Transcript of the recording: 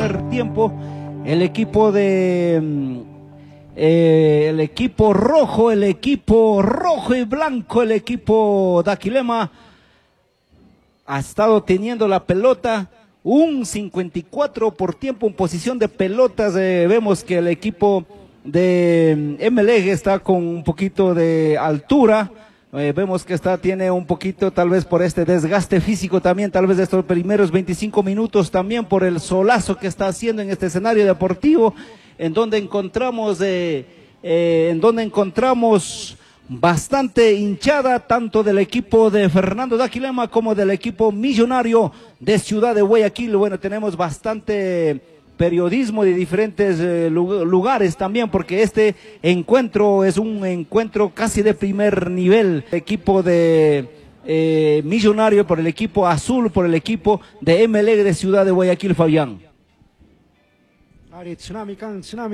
primer tiempo. El equipo el equipo rojo y blanco, el equipo de Aquilema ha estado teniendo la pelota, un 54 por tiempo en posición de pelotas. Vemos que el equipo de MLG está con un poquito de altura. Vemos que tiene un poquito, tal vez por este desgaste físico también, tal vez de estos primeros 25 minutos, también por el solazo que está haciendo en este escenario deportivo, en donde encontramos bastante hinchada, tanto del equipo de Fernando de Aquilema como del equipo Millonario de Ciudad de Guayaquil. Bueno, tenemos bastante periodismo de diferentes lugares también, porque este encuentro es un encuentro casi de primer nivel. El equipo de Millonario por el equipo azul, por el equipo de MLG de Ciudad de Guayaquil, Fabián.